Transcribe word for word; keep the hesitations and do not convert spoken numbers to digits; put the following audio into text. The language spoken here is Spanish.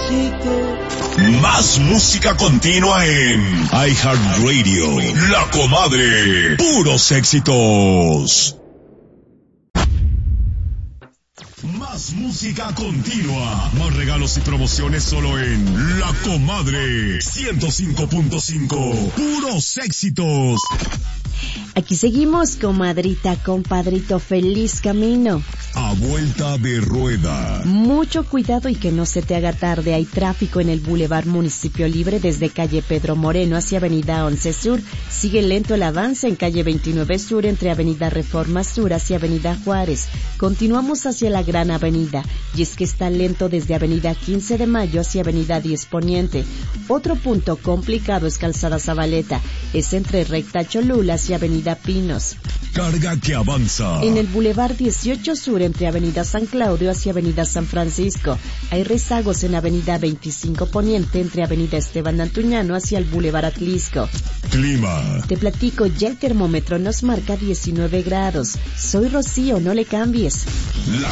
Más música continua en iHeartRadio. La Comadre. Puros éxitos. Más música continua. Más regalos y promociones solo en La Comadre. ciento cinco punto cinco. Puros éxitos. Aquí seguimos, comadrita, compadrito, feliz camino. A vuelta de rueda. Mucho cuidado y que no se te haga tarde. Hay tráfico en el Boulevard Municipio Libre desde calle Pedro Moreno hacia avenida once Sur. Sigue lento el avance en calle veintinueve Sur entre avenida Reforma Sur hacia avenida Juárez. Continuamos hacia la Gran Avenida y es que está lento desde avenida quince de Mayo hacia avenida diez Poniente. Otro punto complicado es calzada Zabaleta. Es entre recta Cholula hacia avenida Pinos. Carga que avanza. En el Boulevard dieciocho Sur entre avenida San Claudio hacia avenida San Francisco. Hay rezagos en avenida veinticinco Poniente entre avenida Esteban Antuñano hacia el Boulevard Atlisco. Clima. Te platico, ya el termómetro nos marca diecinueve grados. Soy Rocío, no le cambies. La